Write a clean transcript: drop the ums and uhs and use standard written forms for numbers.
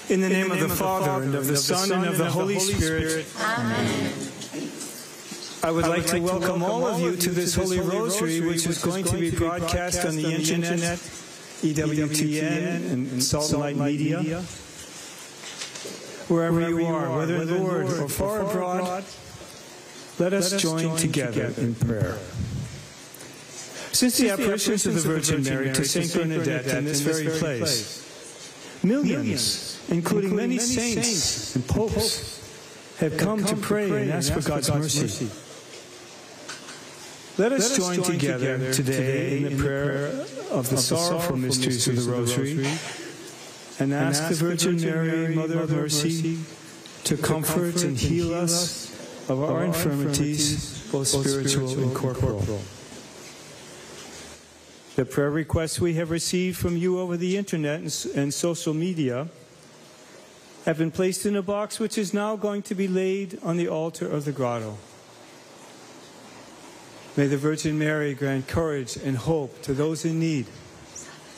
In the name of the Father, and of the Son, and of the Holy Spirit. Amen. I would like to welcome all of you to this Holy Rosary, which is going to be broadcast on the Internet, EWTN, and Salt and Light Media. Wherever you are, whether in Lord or far abroad, let us join together in prayer. Since the apparitions of the Virgin Mary to Saint Bernadette in this very place, millions, including many saints and popes, have come to pray and ask for God's mercy. Let us join together today in the prayer of the sorrowful mysteries of the Rosary and ask the Virgin Mary, Mother of Mercy, to comfort and heal us of our infirmities, both spiritual and corporal. The prayer requests we have received from you over the Internet and social media have been placed in a box which is now going to be laid on the altar of the grotto. May the Virgin Mary grant courage and hope to those in need,